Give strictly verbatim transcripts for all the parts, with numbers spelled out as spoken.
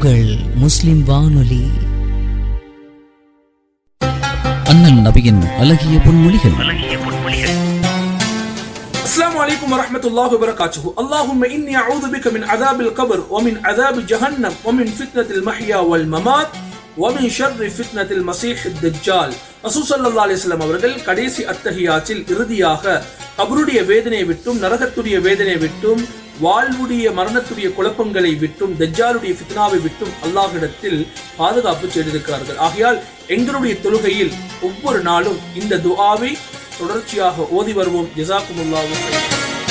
உங்கள் முஸ்லிம் வானொலி. அண்ணல் நபியின் அழகிய பொன்மொழிகள். அஸ்ஸலாமு அலைக்கும் வரஹ்மத்துல்லாஹி வபரகாத்துஹு. அல்லாஹும்ம இன்னி அஊது பிக மின் அஸாபில் கப்ர் வ மின் அஸாபி ஜஹன்னம் வ மின் ஃபித்னத்தில் மஹ்யா வல் மமாத் வ மின் ஷர்ரி ஃபித்னத்தில் மஸீஹித் தஜ்ஜால். ரசூல் ஸல்லல்லாஹு அலைஹி வஸல்லம் அவர்கள் கடைசி அத்தஹியாத்தில் இறுதியாக கபருடைய வேதனையை விட்டும், நரகத்துடைய வேதனையை விட்டும், வாழ்வுடைய மரணத்துடைய குழப்பங்களை விட்டும், தஜ்ஜாலுடைய ஃபித்னாவை விட்டும் அல்லாஹ்விடத்தில் பாதுகாப்பு செய்திருக்கிறார்கள். ஆகையால் எங்களுடைய தொழுகையில் ஒவ்வொரு நாளும் இந்த துஆவை தொடர்ச்சியாக ஓதி வருவோம். ஜஸாக்குமுல்லாஹு கைரன்.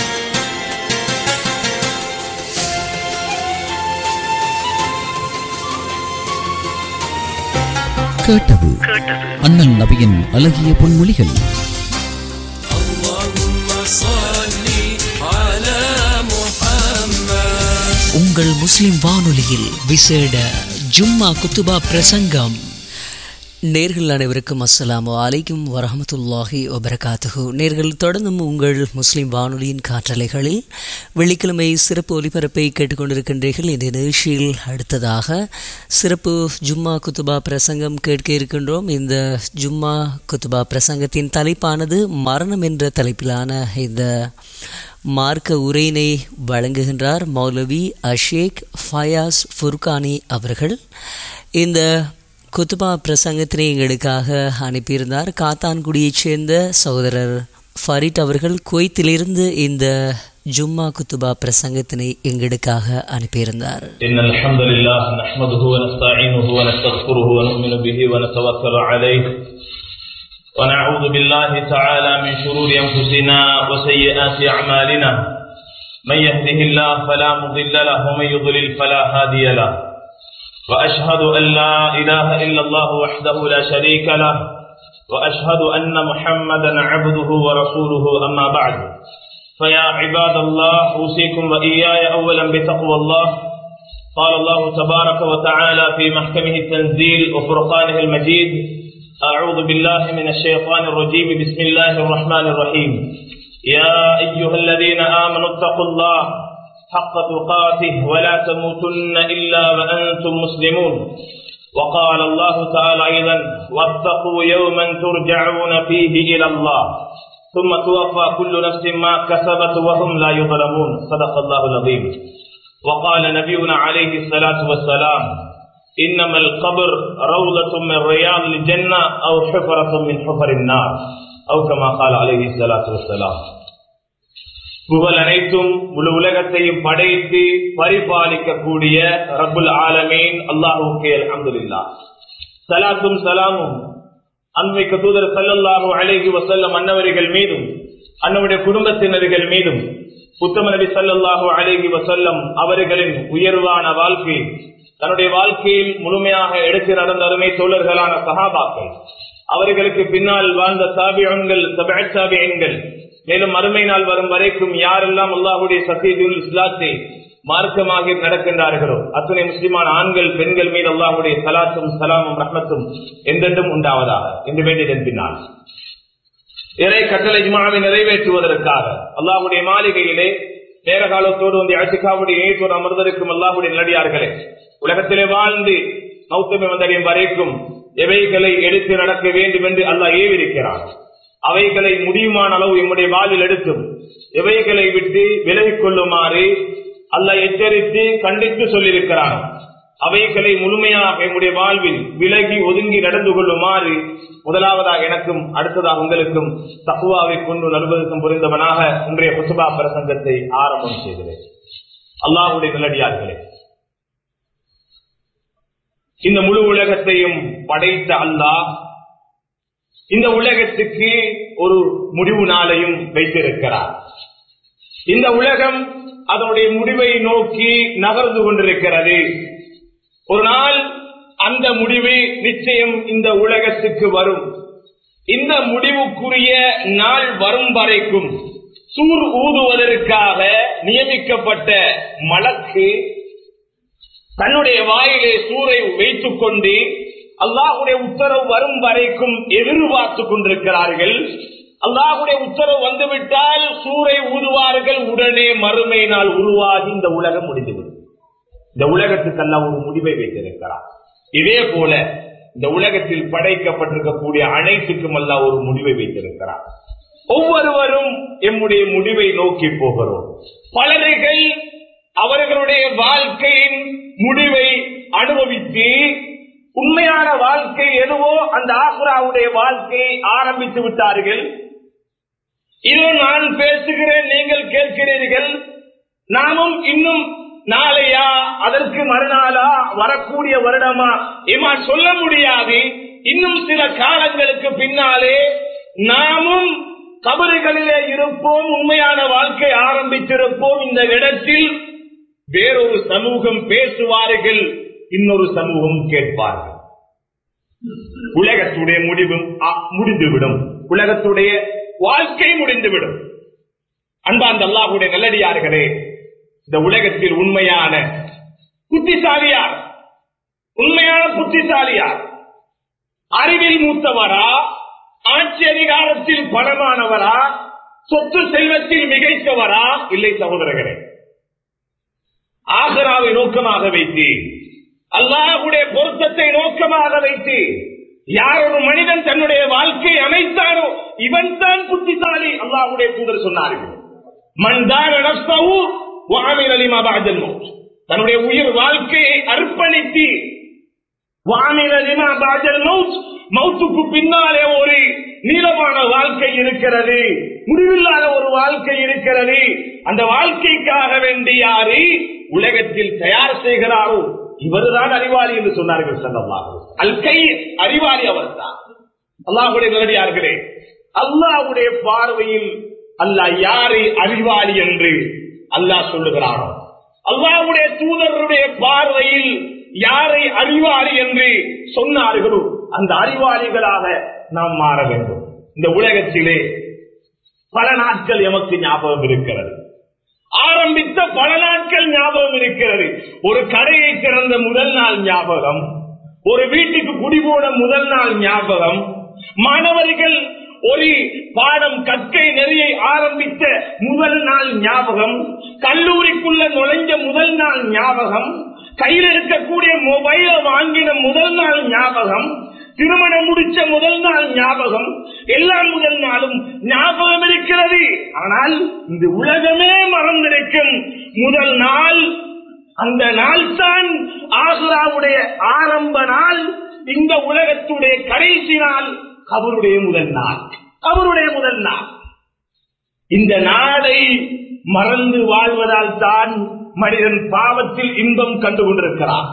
கேட்டது அண்ணல் நபியின் அழகிய பொன்மொழிகள். உங்கள் முஸ்லிம் வானொலியில் விசேட ஜும்மா குத்துபா பிரசங்கம். நேர்கள் அனைவருக்கும் அஸ்ஸலாமு அலைக்கும் வரஹ்மத்துல்லாஹி வபரகாத்துஹு. நேர்கள் தொடர்ந்தும் உங்கள் முஸ்லிம் வானொலியின் காற்றலைகளில் வெள்ளிக்கிழமை சிறப்பு ஒலிபரப்பை கேட்டுக்கொண்டிருக்கின்றீர்கள். இந்த நிகழ்ச்சியில் அடுத்ததாக சிறப்பு ஜும்மா குத்துபா பிரசங்கம் கேட்க இருக்கின்றோம். இந்த ஜும்மா குத்துபா பிரசங்கத்தின் தலைப்பானது மரணம் என்ற தலைப்பிலான இந்த மார்க்க உரையினை வழங்குகின்றார் மௌலவி அஷேக் ஃபயாஸ் ஃபுர்கானி அவர்கள். இந்த குத்துபா பிரசங்கத்தினை எங்களுக்காக அனுப்பியிருந்தார். காத்தான்குடியைச் சேர்ந்த சகோதரர் ஃபரீட் அவர்கள் குவைத்திலிருந்து இந்த ஜும்மா குத்துபா பிரசங்கத்தினை எங்களுக்காக அனுப்பியிருந்தார். இன்னல் ஹம்துலில்லாஹ் நஹ்மதுஹு வ நஸ்தஈனுஹு வ நஸ்தக்ஃபிருஹு வ நு'மினு பிஹி வ நதவக்கலு அலைஹி வ நஅஊது பில்லாஹி தஆலா மின் ஷுரூரி அன்ஃபுஸினா வ ஸய்யிஆத்தி அஅமாலினா மன் யஹ்திஹில்லாஹு ஃபலா முضில்ல லஹு வ மன் யுضلل ஃபலா ஹாதிய லஹு وأشهد أن لا إله إلا الله وحده لا شريك له وأشهد أن محمدا عبده ورسوله أما بعد فيا عباد الله أوصيكم وإياي أولا بتقوى الله. قال الله تبارك وتعالى في محكمه التنزيل وفرقانه المجيد: أعوذ بالله من الشيطان الرجيم بسم الله الرحمن الرحيم يا أيها الذين آمنوا اتقوا الله حق تقاته ولا تموتن إلا وأنتم مسلمون. وقال الله تعالى أيضا: واتقوا يوما ترجعون فيه إلى الله ثم توفى كل نفس ما كسبت وهم لا يظلمون. صدق الله العظيم. وقال نبينا عليه الصلاة والسلام: إنما القبر روضة من رياض الجنة أو حفرة من حفر النار أو كما قال عليه الصلاة والسلام. புகழ் அனைத்தும் முழு உலகத்தையும் படைத்து பரிபாலிக்கக்கூடிய ரப்புல் ஆலமீன் அல்லாஹ்வுக்கே அல்ஹம்துலில்லாஹ். ஸலாத்தும் ஸலாமும் அன்பிக்க தூதர் ஸல்லல்லாஹு அலைஹி வஸல்லம் அன்னவர்கள் மீதும் அன்னவருடைய குடும்பத்தினர்கள் மீதும் உத்தம நபி ஸல்லல்லாஹு அலைஹி வஸல்லம் அவர்களின் உயர்வான வாழ்க்கை தன்னுடைய வாழ்க்கையில் முழுமையாக எடுத்து நடந்த அருமை தோழர்களான சஹாபாக்கள், அவர்களுக்கு பின்னால் வாழ்ந்த தாபிஈன்கள், தபஅத் தாபிஈன்கள், மேலும் மறுமை நாள் வரும் வரைக்கும் யாரெல்லாம் அல்லாஹ்வுடைய சத்தியத்துல் இஸ்லாத்தை மார்க்கமாக நடக்கின்றார்களோ அத்தனை முஸ்லிமான ஆண்கள் பெண்கள் மீது அல்லாஹ்வுடைய ஸலாத்தும் ஸலாமும் ரஹ்மத்தும் என்றென்றும் உண்டாவதாக. என்று வேண்டியதன் பின்னால் இறை கட்டளை ஜும்ஆவை நிறைவேற்றுவதற்காக அல்லாஹ்வுடைய மாளிகையிலே நேர காலத்தோடு வந்து இஅ்திகாவுடைய ஏற்றோடு அமர்ந்திருக்கும் அல்லாஹ்வுடைய நல்லடியார்களே, உலகத்திலே வாழ்ந்து மௌத்தமை வந்தடையும் வரைக்கும் எவைகளை எடுத்து நடக்க வேண்டும் என்று அல்லாஹ் ஏவிருக்கிறான், அவைகளை முடியுமான அளவு எம்முடைய வாழ்வில் எடுத்தும் எவைகளை விட்டு விலகிக் கொள்ளுமாறு அல்லாஹ் எச்சரித்து கண்டித்து சொல்லியிருக்கிறான். அவைகளை முழுமையாக எம்முடைய வாழ்வில் விலகி ஒதுங்கி நடந்து கொள்ளுமாறு முதலாவதாக எனக்கும் அடுத்ததாக உங்களுக்கும் தக்வாவை கொண்டு நல்வதற்கும் புரிந்தவனாக இன்றைய குத்பா பிரசங்கத்தை ஆரம்பம் செய்கிறேன். அல்லாஹ்வுடைய நல்லடியார்களே, இந்த முழு உலகத்தையும் படைத்த அல்லாஹ் இந்த உலகத்துக்கு ஒரு முடிவு நாளையும் வைத்திருக்கிறார். இந்த உலகம் அதனுடைய முடிவை நோக்கி நகர்ந்து கொண்டிருக்கிறது. ஒரு நாள் அந்த முடிவு நிச்சயம் இந்த உலகத்துக்கு வரும். இந்த முடிவுக்குரிய நாள் வரும் வரைக்கும் சூர் ஊதுவதற்காக நியமிக்கப்பட்ட மலக்கு தன்னுடைய வாயிலே சூரை வைத்துக் கொண்டு அல்லாஹ்வுடைய உத்தரவு வரும் வரைக்கும் எதிர்பார்த்து கொண்டிருக்கிறார்கள். அல்லாஹ்வுடைய உத்தரவு வந்துவிட்டால் சூரை ஊதுவார்கள். உடனே மறுமை நாள் உருவாகி இந்த உலகம் முடிந்துவிடும். இந்த உலகத்துக்கு அல்லாஹ் ஒரு முடிவை வைத்திருக்கிறார். இதே போல இந்த உலகத்தில் படைக்கப்பட்டிருக்கக்கூடிய அனைத்துக்கும் அல்லாஹ் ஒரு முடிவை வைத்திருக்கிறார். ஒவ்வொருவரும் எம்முடைய முடிவை நோக்கி போகிறோம். பலர்கள் அவர்களுடைய வாழ்க்கையின் முடிவை அனுபவித்து உண்மையான வாழ்க்கை எதுவோ அந்த ஆக்ராவுடைய வாழ்க்கையை ஆரம்பித்து விட்டார்கள். இதோ நான் பேசுகிறேன், நீங்கள் கேட்கிறீர்கள். நாமும் இன்னும் நாளையா, அதற்கு மறுநாளா, வரக்கூடிய வருடமா இமா சொல்ல முடியாது. இன்னும் சில காலங்களுக்கு பின்னாலே நாமும் கபறுகளிலே இருப்போம், உண்மையான வாழ்க்கை ஆரம்பித்திருப்போம். இந்த இடத்தில் வேறொரு சமூகம் பேசுவார்கள், இன்னொரு சமூகம் கேட்பார்கள். உலகத்துடைய முடிவும் முடிந்துவிடும், உலகத்துடைய வாழ்க்கை முடிந்துவிடும். அன்பார்ந்த அல்லாஹ்வுடைய நல்லடியார்களே, இந்த உலகத்தில் உண்மையான புத்திசாலியார், உண்மையான புத்திசாலியார், அறிவில் மூத்தவரா, ஆட்சி அதிகாரத்தில் பலமானவரா, சொத்து செல்வத்தில் மிகைத்தவரா? இல்லை சகோதரர்களே. ஆகிராவை நோக்கமாக வைத்து, அல்லாஹ்வுடைய பொருத்தத்தை நோக்கமாக வைத்து யார் ஒரு மனிதன் தன்னுடைய வாழ்க்கை அமைத்தாரோ இவன் தான் புத்திசாலி. அல்லாஹ்வுடைய தூதர் சொன்னார்கள், மன்தான நஃப்ஸஹு வஅமில லிமா பஅதல் மௌத், தன்னுடைய உயிர் வாழ்க்கையை அர்ப்பணித்து வஅமில லிமா பஅதல் மௌத், மௌத்துக்கு பின்னாலே ஒரு நீளமான வாழ்க்கை இருக்கிறது, முடிவில்லாத ஒரு வாழ்க்கை இருக்கிறது. அந்த வாழ்க்கைக்காக வேண்டி யாரு உலகத்தில் தயார் செய்கிறாரோ இவர்தான் அறிவாளி என்று சொன்னார்கள் ஸல்லல்லாஹு அலைஹி வஸல்லம். அல் கை அறிவாளி அவர்தான். அல்லாஹ்வுடைய நல்லடியார்களே, அல்லாஹ்வுடைய பார்வையில் அல்லாஹ் யாரை அறிவாளி என்று அல்லாஹ் சொல்லுகிறானோ, அல்லாஹ்வுடைய தூதருடைய பார்வையில் யாரை அறிவாளி என்று சொன்னார்களோ அந்த அறிவாளிகளாக நாம் மாற வேண்டும். இந்த உலகத்திலே பல நாட்கள் எமக்கு ஞாபகம் இருக்கிறது, ஆரம்பித்த பல நாட்கள் ஞாபகம் இருக்கிறது. ஒரு கடையை திறந்த முதல் நாள் ஞாபகம், ஒரு வீட்டுக்கு குடிபோன முதல் நாள் ஞாபகம், மாணவர்கள் ஒரு பாடம் கற்கை நெறியை ஆரம்பித்த முதல் நாள் ஞாபகம், கல்லூரிக்குள்ள நுழைஞ்ச முதல் நாள் ஞாபகம், கையில் இருக்கக்கூடிய மொபைல வாங்கின முதல் நாள் ஞாபகம், திருமணம் முடிச்ச முதல் நாள் ஞாபகம், எல்லா முதல் நாளும் ஞாபகம் இருக்கிறது. ஆனால் இந்த உலகமே மறந்திருக்கும் முதல் நாள், அந்த நாள் தான் ஆகிராவுடைய ஆரம்ப நாள், இந்த உலகத்துடைய கடைசி நாள், அவருடைய முதல் நாள், அவருடைய முதல் நாள். இந்த நாளை மறந்து வாழ்வதால் தான் மனிதன் பாவத்தில் இன்பம் கண்டு கொண்டிருக்கிறான்.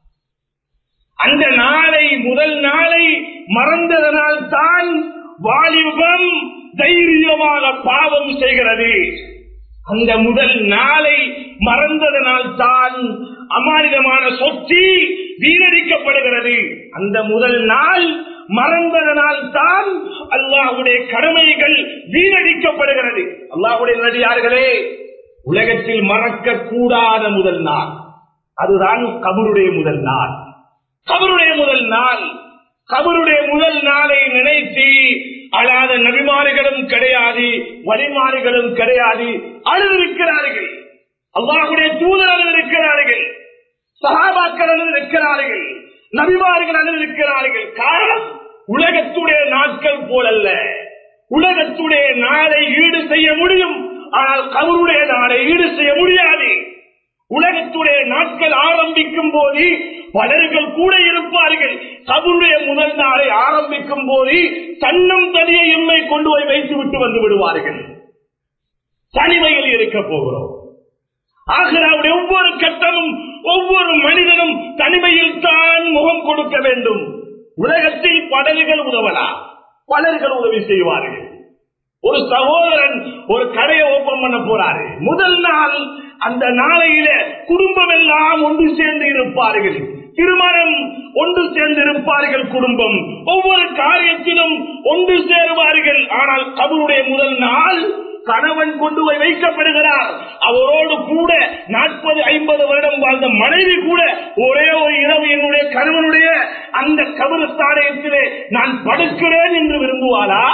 அந்த நாளை, முதல் நாளை மறந்ததனால் தான் வாலிபம் தைரியமாக பாவம் செய்கிறது. அந்த முதல் நாளை மறந்ததனால் தான் அமானிதமான சொத்து வீணடிக்கப்படுகிறது. அந்த முதல் நாள் மறந்ததனால் தான் அல்லாஹ்வுடைய கடமைகள் வீணடிக்கப்படுகிறது. அல்லாஹ்வுடைய நல்லடியார்களே, உலகத்தில் மறக்க கூடாத முதல் நாள் அதுதான் கபருடைய முதல் நாள். கபருடைய முதல் நாள், கபருடைய முதல் நாளை நினைத்து அழாத நபிமார்களும் கிடையாது, வழிமாறுகளும் கிடையாது, அழுதிருக்கிறார்கள். அல்லாஹ்வுடைய தூதர் அழுதிருக்கிறார்கள், சஹாபாக்கள் அழுதிருக்கிறார்கள், நபிமார்கள் அழுதிருக்கிறார்கள். காரணம் உலகத்துடைய நாட்கள் போலல்ல. உலகத்துடைய நாளை ஈடு செய்ய முடியும், ஆனால் கபருடைய நாளை ஈடு செய்ய முடியாது. உலகத்துடைய நாட்கள் ஆரம்பிக்கும் போது பலர்கள் கூட இருப்பார்கள், கபருடைய முதல் நாளை ஆரம்பிக்கும் போது தன்னும் தனியை எம்மை கொண்டு போய் வைத்து விட்டு வந்து விடுவார்கள். தனிமையில் இருக்க போகிறோம். ஆகிராவுடைய ஒவ்வொரு கட்டமும் ஒவ்வொரு மனிதனும் தனிமையில் தான் முகம் கொடுக்க வேண்டும். உலகத்தில் படல்கள் உதவலாம், பலர்கள் உதவி செய்வார்கள். ஒரு சகோதரன் ஒரு கடையை ஓபன் பண்ண போறாரு. முதல் நாள், அந்த நாளையில குடும்பம் எல்லாம் ஒன்று சேர்ந்து இருப்பார்கள், திருமணம் ஒன்று சேர்ந்து இருப்பார்கள், குடும்பம் ஒவ்வொரு காரியத்திலும் ஒன்று சேருவார்கள். ஆனால் கபருடைய முதல் நாள் கணவன் கொண்டு போய் வைக்கப்படுகிறார். அவரோடு கூட நாற்பது ஐம்பது வருடம் வாழ்ந்த மனைவி கூட ஒரே ஒரு இரவு என்னுடைய கணவனுடைய அந்த கபரஸ்தானத்திலே நான் படுக்கிறேன் என்று விரும்புவாரா?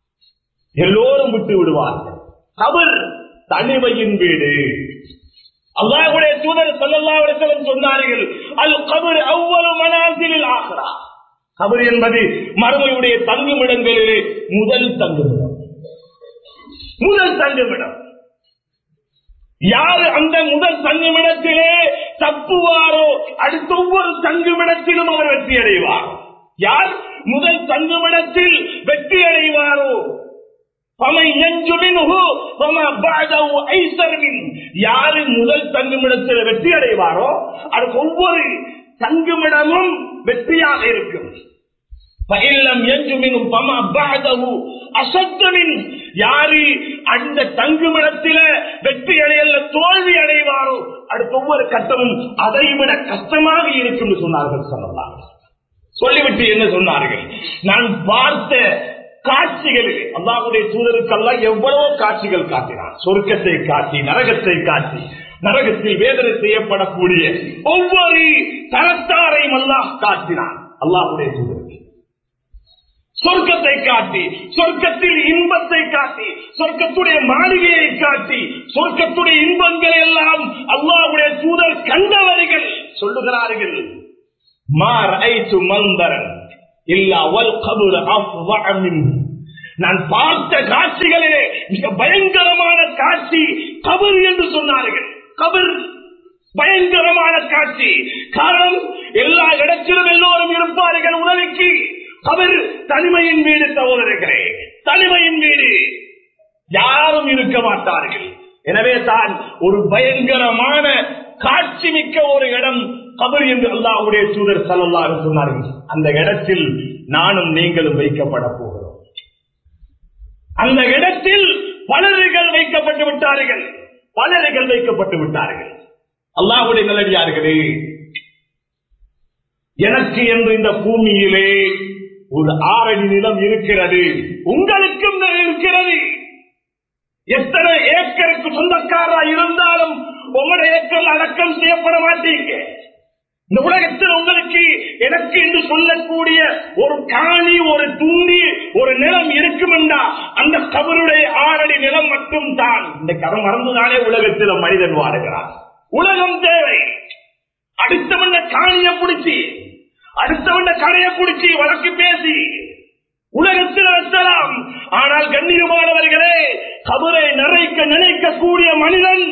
எல்லோரும் விட்டு விடுவார்கள். கபர் தனிமையின் வீடு. அல்லாஹ்வுடைய தூதர் ஸல்லல்லாஹு அலைஹி வஸல்லம் சொன்னார்கள், அல் கபர் அவ்வளு மனாசிலில் ஆகிரா. கபர் என்பது மறுமையுடைய தங்குமிடங்களிலே முதல் தங்குமிடம். முதல் தங்குமிடம். யாரு அந்த முதல் தங்குமிடத்திலே தப்புவாரோ அடுத்த ஒவ்வொரு தங்குமிடத்திலும் அவர் வெற்றி அடைவார். யார் முதல் தங்குமிடத்தில் வெற்றி அடைவாரோ யாரு முதல் தங்குமிடத்தில் வெற்றி அடைவாரோ அது ஒவ்வொரு தங்குமிடமும் வெற்றியாக இருக்கும். யாரு அந்த தங்குமிடத்தில வெற்றி அடையல தோல்வி அடைவாரோ அடுத்த ஒவ்வொரு கட்டமும் அதைவிட கஷ்டமாக இருக்கும் சொன்னார்கள். சொல்லலாம் சொல்லிவிட்டு என்ன சொன்னார்கள், நான் பார்த்த காட்சிகளில் அல்லாஹ்வுடைய தூதருக்கெல்லாம் எவ்வளவோ காட்சிகள் காட்டினார். சொர்க்கத்தை காட்டி, நரகத்தை காட்டி, நரகத்தில் வேதனை செய்யப்படக்கூடிய ஒவ்வொரு தரத்தாரையும் அல்லாஹ் காட்டினான். அல்லாஹ்வுடைய தூதருக்கு சொர்க்கத்தை காட்டி, சொர்க்கத்தில் இன்பத்தை காட்டி, சொர்க்கத்துடைய மாளிகையை காட்டி, சொர்க்கத்துடைய இன்பங்களை எல்லாம் அல்லாஹ்வுடைய தூதர் கண்டவர்கள் சொல்லுகிறார்கள். நான் பார்த்த காட்சிகளிலே மிக பயங்கரமான காட்சி கபர் என்று சொன்னார்கள். கபர் பயங்கரமான காட்சி. காரணம், எல்லா இடத்திலும் எல்லோரும் இருப்பார்கள் உதவிக்கு. கபர் தனிமையின் வீடு சகோதரர்களே, தனிமையின் வீடு, யாரும் இருக்க மாட்டார்கள். எனவே தான் ஒரு பயங்கரமான காட்சி மிக்க ஒரு இடம் கபர் என்று அல்லாஹ்வுடைய தூதர் ஸல்லல்லாஹு அலைஹி வஸல்லம் சொன்னார்கள். அந்த இடத்தில் நானும் நீங்களும் வைக்கப்பட போகிறோம். அந்த இடத்தில் பலர்கள் வைக்கப்பட்டு விட்டார்கள். பலர்கள் வைக்கப்பட்டு விட்டார்கள். அல்லாஹ்வுடைய நல்லடியார்களே, எனக்கு என்று இந்த பூமியிலே ஒரு ஆறடி நிலம் இருக்கிறது, உங்களுக்கும் இருக்கிறது. எத்தனை ஏக்கருக்கு சொந்தக்காரா இருந்தாலும் உங்களுடைய ஏக்கர் அடக்கம் செய்யப்பட மாட்டீங்க. இந்த உலகத்தில் உங்களுக்கு எனக்கு என்று சொல்லக்கூடிய ஒரு காணி, ஒரு துண்டி, ஒரு நிலம் இருக்கும் என்றா அந்த கபருடைய ஆறடி நிலம் மட்டும் தான். இந்த கரம் மறந்துதானே உலகத்தில் மனிதன் வாடுகிறார். உலகம் தேவை. அடுத்தவண்ட காணியை பிடிச்சி, அடுத்தவண்ட கடையை பிடிச்சி வழக்கு பேசி உலகத்தில் வெற்றலாம். ஆனால் கண்ணியமானவர்களே, கபரை நிறைக்க நினைக்கக்கூடிய மனிதன்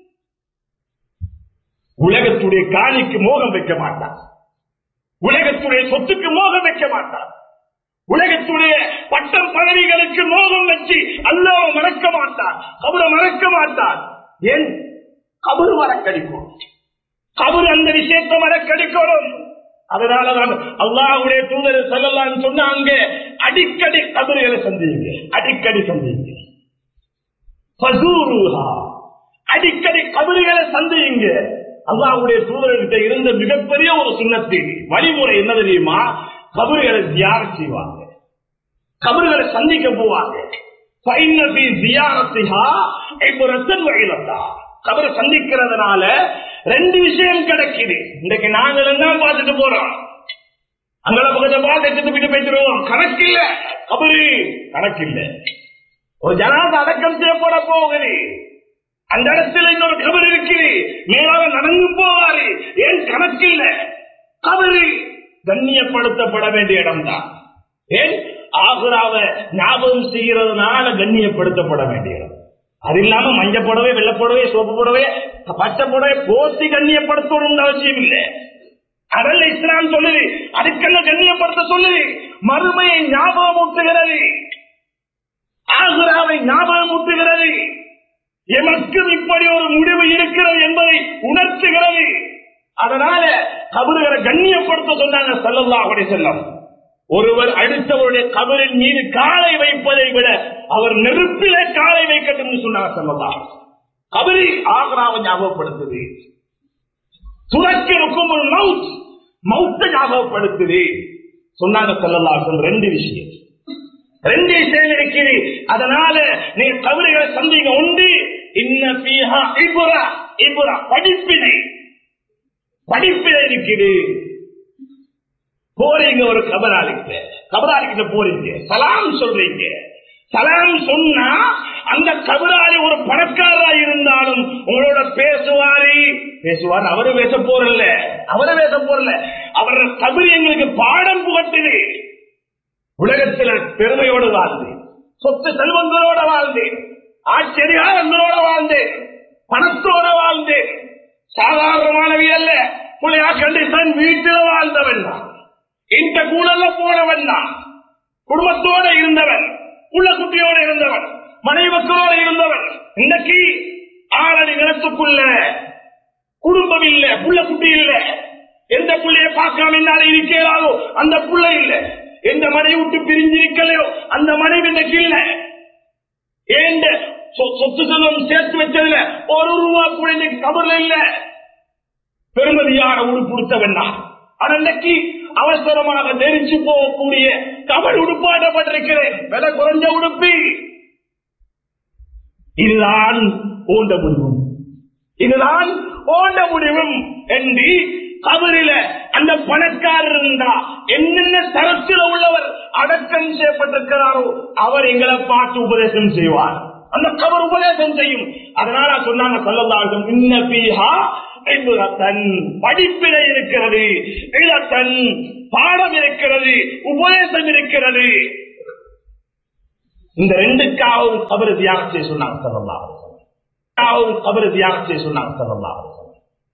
உலகத்துடைய காணிக்கு மோகம் வைக்க மாட்டான். உலகத்துடைய சொத்துக்கு மோகம் வைக்க மாட்டான். உலகத்துடைய பட்டம் பதவிகளுக்கு மோகம் வச்சு அல்லாஹ்வை மறக்க மாட்டான். கபரை மறக்க மாட்டான். ஏன்? கபர் மறக்கடிக்கும். கபர் அந்த விஷயத்தை மறக்கடிக்கணும். அதனாலதான் அல்லாஹ்வுடைய தூதர் ஸல்லல்லாஹு அலைஹி வஸல்லம் சொன்னாங்க, அடிக்கடி கபர்களை சந்திங்க, அடிக்கடி சந்திங்க. ஃபஸூருஹா, அடிக்கடி கபர்களை சந்திங்க. அல்லாஹ்வுடைய தூதர்கிட்ட இருந்த மிகப்பெரிய ஒரு சுன்னத்தின் வழிமுறை என்ன தெரியுமா? கபர்களை ஜியாரத் செய்வாங்க, கபர்களை சந்திக்க போவாங்க. ஃபைன்ன ஃபீ ஜியாரத்திஹா இப்ரத்தன் வ இலத்தா, கபரை சந்திக்கிறதுனால ரெண்டு விஷயம் கிடைக்குது. இன்றைக்கு நாங்கள் என்ன பார்த்துட்டு போறோம், அங்கே பக்கத்தை பார்த்து விட்டு போயிட்டுருவோம். கணக்கில்ல, கபரு கணக்கில்ல. ஒரு ஜனாத அடக்கம் செய்யப்பட போகுது, அந்த இடத்துல இன்னொரு கபர் இருக்குது, மேலாக நடந்து போவாரு. ஏன்? கணக்கில்ல. கபரு கண்ணியப்படுத்தப்பட வேண்டிய இடம் தான். ஏன்? ஆகுராவை ஞாபகம் செய்யறதுனால கண்ணியப்படுத்தப்பட வேண்டிய இடம். அது இல்லாம மஞ்சள் புடவை, வெள்ளை புடவை, சோப்பு புடவை, பச்சை புடவை போத்தி கண்ணியப்படுத்தணும் அவசியம் இல்லை. அதல்ல இஸ்லாம் சொல்லுது. அதுக்கெல்லாம் கண்ணியப்படுத்த சொல்லுது. மறுமையை ஞாபகம் ஊட்டுகிறது, ஆகுராவை ஞாபகம் ஊட்டுகிறது. எமக்கும் இப்படி ஒரு முடிவு இருக்கிறது என்பதை உணர்த்துகிறது. அதனால கபறுகளை கண்ணியப்படுத்த சொன்னாங்க ஸல்லல்லாஹு அலைஹி வஸல்லம். ஒருவர் அடுத்தவருடைய கபரின் மீது காலை வைப்பதை விட அவர் நெருப்பிலே காலை வைக்கட்டும் சொன்னார் ஸல்லல்லாஹு அலைஹி வஸல்லம். கபரி ஆக்ராவை ஞாபகப்படுத்துது, துறக்கிருக்கும் ஒரு மவுத், மவுத்தை ஞாபகப்படுத்துது சொன்னாங்க ஸல்லல்லாஹு அலைஹி வஸல்லம். ரெண்டு விஷயம், ரெண்டு விஷயம் இருக்குது. அதனால நீங்க கபறுகளை சந்திங்க. உண்டு இன்ன ஃபீஹா இப்ரா, இப்ரா படிப்பினை, படிப்பினை இருக்குது. போறீங்க ஒரு கபராளிக்கிட்ட, கபராளிக்கிட்ட போறீங்க, சலாம் சொல்றீங்க. சலாம் சொன்னா அந்த கபராளி ஒரு பணக்காரரா இருந்தாலும் உங்களோட பேசுவாரு பேசுவார் அவரு பேச போறல அவரு பேச போறல அவர கபரி எங்களுக்கு பாடம் புகட்டுது. உலகத்துல பெருமையோடு வாழ்ந்தேன், சொத்து செல்வங்களோட வாழ்ந்தேன், ஆச்சரியாரங்களோட வாழ்ந்தேன், பணத்தோட வாழ்ந்தேன், சாதாரணமானவி அல்ல, புள்ளையா கண்டிப்பான் வீட்டில் வாழ்ந்தவன் தான், இந்த கூடல்ல போனவன் தான், குடும்பத்தோட இருந்தவன், புள்ள குட்டியோட இருந்தவன், மனைவி மக்களோட இருந்தவன். இன்னைக்கு ஆறடி நிலத்துக்குள்ள குடும்பம் இல்ல, புள்ள குட்டி இல்ல, எந்த புள்ளைய பார்க்காம என்னால இருக்கிறாரோ அந்த புள்ள இல்ல, எந்த மனைவி விட்டு பிரிஞ்சிருக்கலையோ அந்த மனைவி இன்னைக்கு இல்ல. ஏண்ட சொத்து செல்வம் சேர்த்து வச்சதுல ஒரு ரூபா கூட இன்னைக்கு கபர்ல இல்ல. பெருமதியான உடுப்பு கொடுத்தவன் தான். ஆனா இன்னைக்கு அவசரமாக நெரிச்சு போகக்கூடிய கபர் உடுப்பாட்டப்பட்டிருக்கிறேன், விலை குறைஞ்ச உடுப்பி. இதுதான் ஓண்ட முடிவும், இதுதான் ஓண்ட முடிவும் என்று கபரில அந்த பணக்காரர் இருந்தா என்னென்ன தரத்தில் உள்ளவர் அடக்கம் செய்யப்பட்டிருக்கிறாரோ அவர் எங்களை பார்த்து உபதேசம் செய்வார். அந்த கபர் உபதேசம் செய்யும். அதனால சொன்னாங்க ஸல்லல்லாஹு அலைஹி வஸல்லம், இன்ன ஃபீஹா இப்ரத்தன், படிப்பினை இருக்கிறது, இலத்தன் பாடம் இருக்கிறது, உபதேசம் இருக்கிறது. இந்த ரெண்டுக்காகவும் கபர் தியாகம் செய்ய சொன்னாங்க ஸல்லல்லாஹு அலைஹி வஸல்லம். கபர் தியாகம் செய்ய சொன்னாங்க ஸல்லல்லாஹு அலைஹி வஸல்லம்.